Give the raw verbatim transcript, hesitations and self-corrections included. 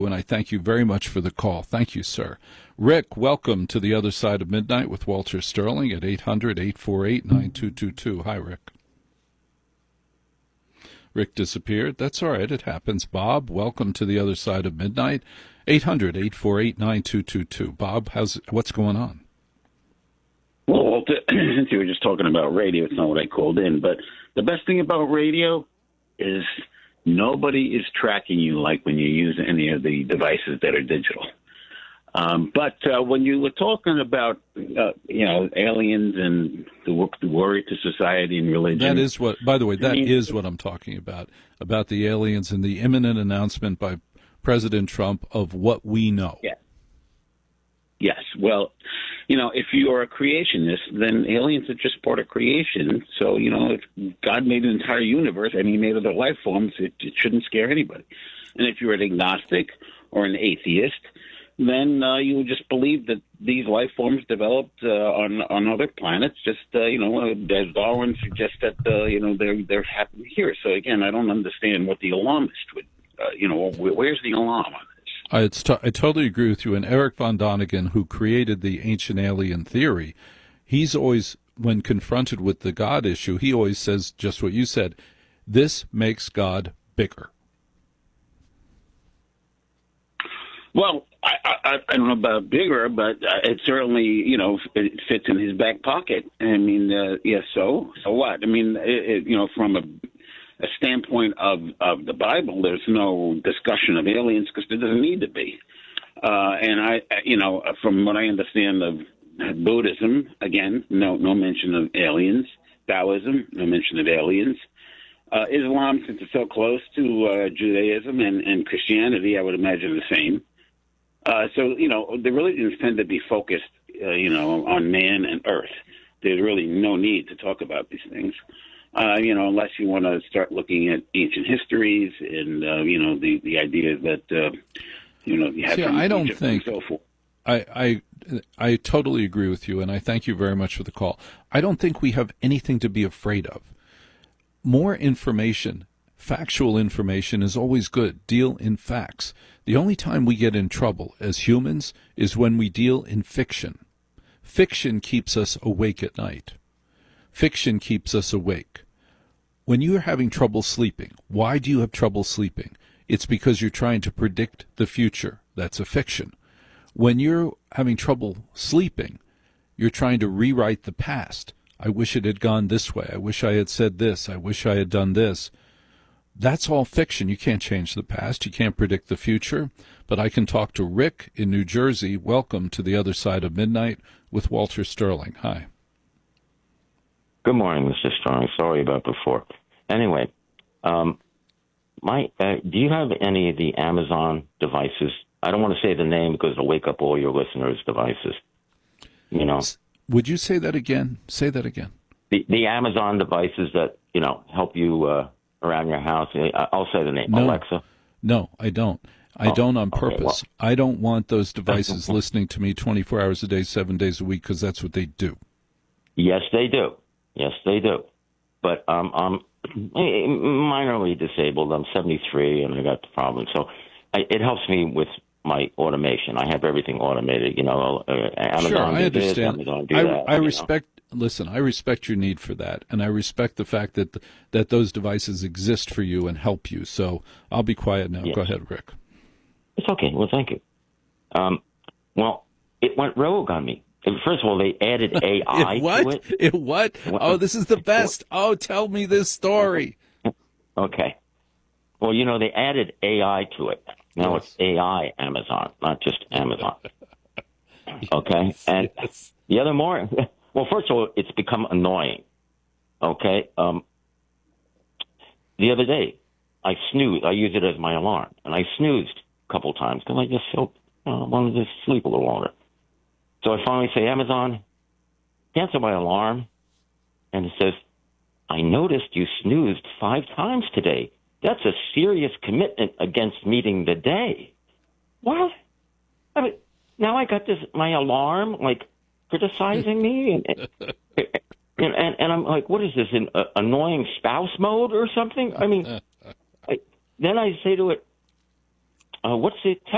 and I thank you very much for the call. Thank you, sir. Rick, welcome to The Other Side of Midnight with Walter Sterling at eight hundred, eight four eight, nine two two two. Hi, Rick. Rick disappeared. That's all right. It happens. Bob, welcome to The Other Side of Midnight. eight hundred, eight four eight, nine two two two. Bob, how's what's going on? Well, Walter, since you were just talking about radio, it's not what I called in, but the best thing about radio is nobody is tracking you like when you use any of the devices that are digital. Um, but uh, when you were talking about, uh, you know, aliens and the, the worry to society and religion. That is what, by the way, that I mean, is what I'm talking about, about the aliens and the imminent announcement by President Trump of what we know. Yeah. Yes. Well, you know, if you are a creationist, then aliens are just part of creation. So, you know, if God made the entire universe and he made other life forms, it, it shouldn't scare anybody. And if you're an agnostic or an atheist, then uh, you would just believe that these life forms developed uh, on on other planets. Just uh, you know, as Darwin suggests that uh, you know they're they're happening here. So again, I don't understand what the alarmist would. Uh, you know, where's the alarm on this? I, it's t- I totally agree with you. And Eric von Däniken, who created the ancient alien theory, he's always, when confronted with the God issue, he always says just what you said. This makes God bigger. Well, I, I, I don't know about bigger, but it certainly, you know, it fits in his back pocket. I mean, uh, yes, so so what? I mean, it, it, you know, from a, a standpoint of, of the Bible, there's no discussion of aliens because there doesn't need to be. Uh, and I, you know, from what I understand of Buddhism, again, no no mention of aliens. Taoism, no mention of aliens. Uh, Islam, since it's so close to uh, Judaism and, and Christianity, I would imagine the same. Uh, so, you know, the religions tend to be focused, uh, you know, on man and earth. There's really no need to talk about these things, uh, you know, unless you want to start looking at ancient histories and, uh, you know, the, the idea that, uh, you know, you have See, from I don't Egypt think, and so forth. I, I, I totally agree with you, and I thank you very much for the call. I don't think we have anything to be afraid of. More information, factual information, is always good. Deal in facts. The only time we get in trouble as humans is when we deal in fiction. Fiction keeps us awake at night. Fiction keeps us awake. When you are having trouble sleeping, why do you have trouble sleeping? It's because you're trying to predict the future. That's a fiction. When you're having trouble sleeping, you're trying to rewrite the past. I wish it had gone this way. I wish I had said this. I wish I had done this. That's all fiction. You can't change the past. You can't predict the future. But I can talk to Rick in New Jersey. Welcome to The Other Side of Midnight with Walter Sterling. Hi. Good morning, Mister Sterling. Sorry about before. Anyway, um, my uh, do you have any of the Amazon devices? I don't want to say the name because it'll wake up all your listeners' devices. You know. Would you say that again? Say that again. The the Amazon devices that, you know, help you uh, around your house. I'll say the name. No. Alexa. No, I don't. I Oh, don't on okay, purpose. well- I don't want those devices listening to me twenty-four hours a day, seven days a week, because that's what they do. Yes, they do. Yes, they do. But um, I'm minorly disabled. I'm seventy-three, and I got the problem. So I, it helps me with my automation. I have everything automated. You know, uh, Amazon Sure, I do this, understand. Amazon do I, that. I you know. respect. Listen, I respect your need for that, and I respect the fact that that those devices exist for you and help you. So I'll be quiet now. Yes. Go ahead, Rick. It's okay. Well, thank you. Um, well, it went rogue on me. First of all, they added A I It what? to it. It what? Oh, this is the best. Oh, tell me this story. Okay. Well, you know, they added A I to it. Now Yes. it's A I Amazon, not just Amazon. Okay? And Yes. the other more, well, first of all, it's become annoying. Okay? Um, the other day, I snoozed. I use it as my alarm. And I snoozed a couple times because I just felt, you know, I wanted to sleep a little longer. So I finally say, Amazon, cancel my alarm. And it says, I noticed you snoozed five times today. That's a serious commitment against meeting the day. What? I mean, now I got this, my alarm, like, criticizing me? And, and, and, and I'm like, what is this, an uh, annoying spouse mode or something? I mean, I, then I say to it, uh, what's the